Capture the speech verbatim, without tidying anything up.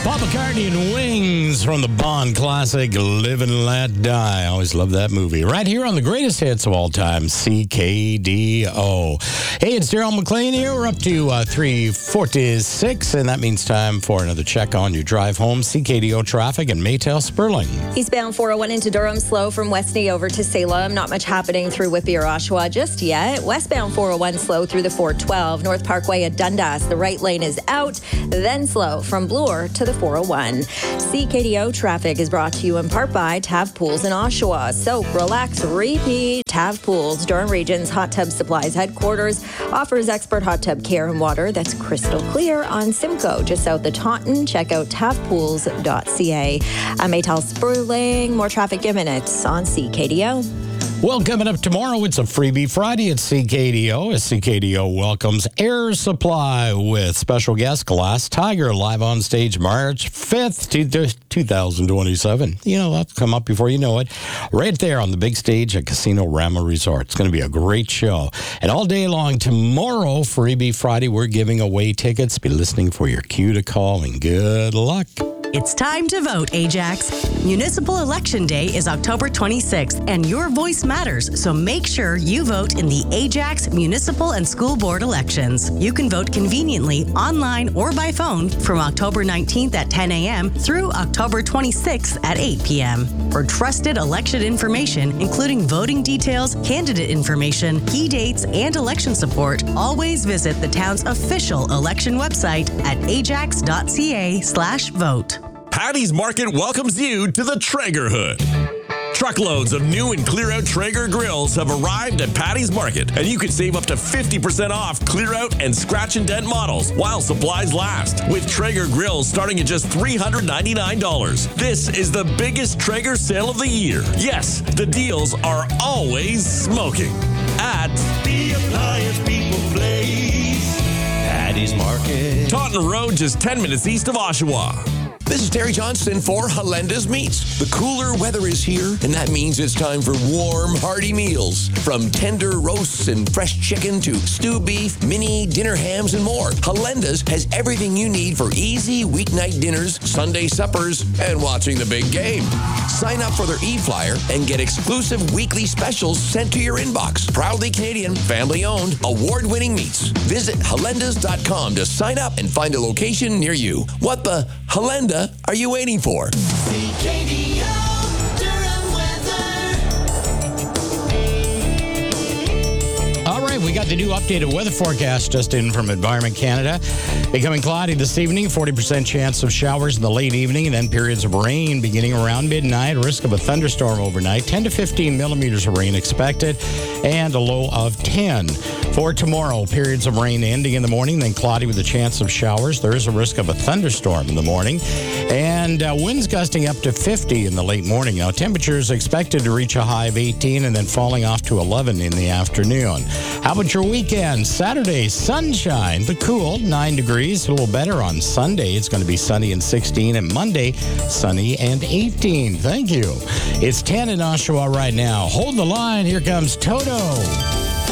Paul McCartney and Wings from the Bond classic Live and Let Die. I always love that movie. Right here on the greatest hits of all time, C K D O. Hey, it's Daryl McLean here. We're up to uh, three forty-six, and that means time for another check on your drive home. C K D O traffic and Maytel Sperling. Eastbound four oh one into Durham, slow from Westney over to Salem. Not much happening through Whitby or Oshawa just yet. Westbound four oh one slow through the four twelve. North Parkway at Dundas. The right lane is out, then slow from Bloor to the four oh one. C K D O traffic is brought to you in part by Tav Pools in Oshawa. Soap, relax, repeat. Tav Pools, Durham Region's Hot Tub Supplies headquarters, offers expert hot tub care and water that's crystal clear on Simcoe, just south of Taunton. Check out tav pools dot c a. I'm Maytel Sperling. More traffic in minutes on C K D O. Well, coming up tomorrow, it's a Freebie Friday at C K D O as C K D O welcomes Air Supply with special guest Glass Tiger live on stage March fifth, two thousand twenty-seven. You know, that'll come up before you know it. Right there on the big stage at Casino Rama Resort. It's going to be a great show. And all day long tomorrow, Freebie Friday, we're giving away tickets. Be listening for your cue to call, and good luck. It's time to vote, Ajax. Municipal Election Day is October twenty-sixth, and your voice matters, so make sure you vote in the Ajax Municipal and School Board elections. You can vote conveniently online or by phone from October nineteenth at ten a.m. through October twenty-sixth at eight p.m. For trusted election information, including voting details, candidate information, key dates, and election support, always visit the town's official election website at ajax dot c a slash vote. Paddy's Market welcomes you to the Traeger Hood. Truckloads of new and clear-out Traeger grills have arrived at Paddy's Market, and you can save up to fifty percent off clear-out and scratch and dent models while supplies last, with Traeger grills starting at just three hundred ninety-nine dollars. This is the biggest Traeger sale of the year. Yes, the deals are always smoking at the Appliance People Place, Paddy's Market, Taunton Road, just ten minutes east of Oshawa. This is Terry Johnston for Halenda's Meats. The cooler weather is here, and that means it's time for warm, hearty meals. From tender roasts and fresh chicken to stew beef, mini, dinner hams, and more. Halenda's has everything you need for easy weeknight dinners, Sunday suppers, and watching the big game. Sign up for their e-flyer and get exclusive weekly specials sent to your inbox. Proudly Canadian, family-owned, award-winning meats. Visit halendas dot com to sign up and find a location near you. What the Halenda are you waiting for? C K D O Durham weather. All right, we got the new updated weather forecast just in from Environment Canada. Becoming cloudy this evening, forty percent chance of showers in the late evening, and then periods of rain beginning around midnight. Risk of a thunderstorm overnight, ten to fifteen millimeters of rain expected, and a low of ten. For tomorrow, periods of rain ending in the morning, then cloudy with a chance of showers. There is a risk of a thunderstorm in the morning, and uh, winds gusting up to fifty in the late morning. Now, temperatures expected to reach a high of eighteen and then falling off to eleven in the afternoon. How about your weekend? Saturday, sunshine, the cool, nine degrees, a little better on Sunday. It's going to be sunny and sixteen, and Monday, sunny and eighteen. Thank you. It's ten in Oshawa right now. Hold the line. Here comes Toto.